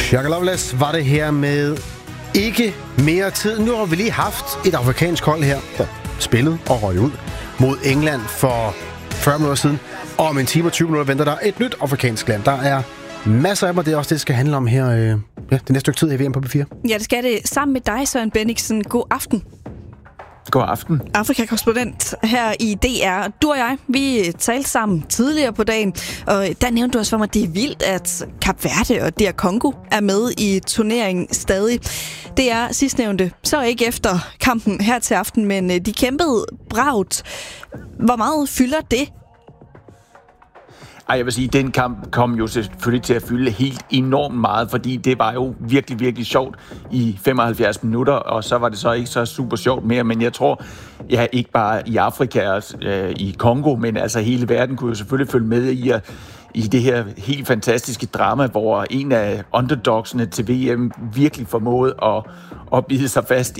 Shaka Loveless var det her med ikke mere tid. Nu har vi lige haft et afrikansk hold her, der spillede og røg ud mod England for 40 minutter siden. Og om en time og 20 minutter venter der et nyt afrikansk land. Der er masser af dem, og det er også det, det skal handle om her det næste stykke tid i VM på B4. Ja, det skal det. Sammen med dig, Søren Bendiksen. God aften. God aften. Afrika-korrespondent her i DR. Du og jeg, vi talte sammen tidligere på dagen, og der nævnte du også for mig, at det er vildt, at Kap Verde og DR Congo er med i turneringen stadig. Det er sidstnævnte, så ikke efter kampen her til aften, men de kæmpede bravt. Hvor meget fylder det? Jeg vil sige, at den kamp kom jo selvfølgelig til at fylde helt enormt meget, fordi det var jo virkelig, virkelig sjovt i 75 minutter, og så var det så ikke så super sjovt mere, men jeg tror, ikke bare i Afrika og i Kongo, men altså hele verden kunne jo selvfølgelig følge med i det her helt fantastiske drama, hvor en af underdogsene til VM virkelig formåede at bide sig fast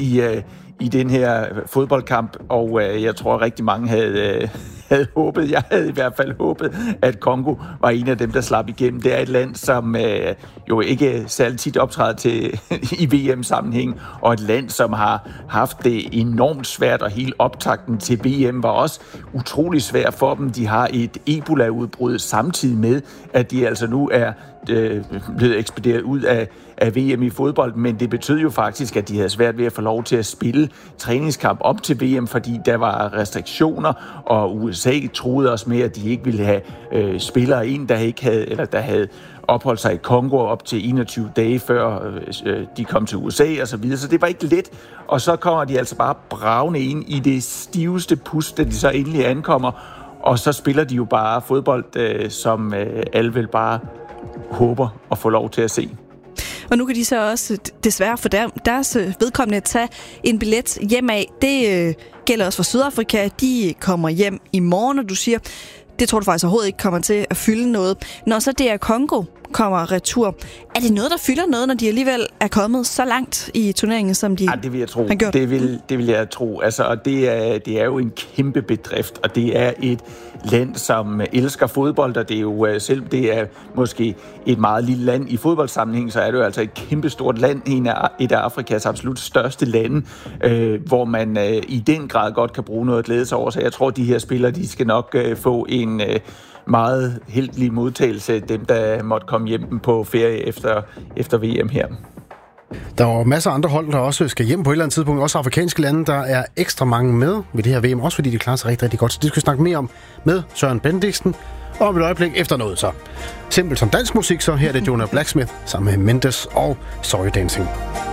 i den her fodboldkamp, og jeg tror rigtig mange havde håbet, jeg havde i hvert fald håbet, at Kongo var en af dem, der slap igennem. Det er et land, som jo ikke særlig tit optræder til i VM-sammenhæng, og et land, som har haft det enormt svært, og hele optakten til VM var også utrolig svært for dem. De har et Ebola-udbrud samtidig med, at de altså nu er blevet ekspederet ud af VM i fodbold, men det betød jo faktisk, at de havde svært ved at få lov til at spille træningskamp op til VM, fordi der var restriktioner, og USA troede også med, at de ikke ville have spillere ind, der havde opholdt sig i Kongo op til 21 dage før de kom til USA og så videre, så det var ikke let, og så kommer de altså bare bravende ind i det stiveste pust, da de så endelig ankommer, og så spiller de jo bare fodbold, som alle vel bare håber at få lov til at se. Og nu kan de så også desværre for deres vedkommende tage en billet hjem af. Det gælder også for Sydafrika. De kommer hjem i morgen, og du siger, det tror du faktisk overhovedet ikke kommer til at fylde noget. Når så DR Congo kommer retur, er det noget, der fylder noget, når de alligevel er kommet så langt i turneringen, som de det vil jeg tro. har gjort? Det vil jeg tro. Altså, og det er jo en kæmpe bedrift, og det er et land, som elsker fodbold, og det er jo selv det er måske et meget lille land i fodboldsammenhæng, så er det jo altså et kæmpe stort land, et af Afrikas absolut største lande, hvor man i den grad godt kan bruge noget at glæde sig over. Så jeg tror, de her spillere, de skal nok få en meget heldig modtagelse, dem der måtte komme hjem på ferie efter VM her. Der er masser af andre hold, der også skal hjem på et eller andet tidspunkt. Også afrikanske lande, der er ekstra mange med ved det her VM, også fordi de klarer sig rigtig, rigtig godt. Så det skal vi snakke mere om med Søren Bendiksen. Og om et øjeblik efter noget så simpelt som dansk musik, så her er det Jonah Blacksmith sammen med Mendes og Sorry Dancing.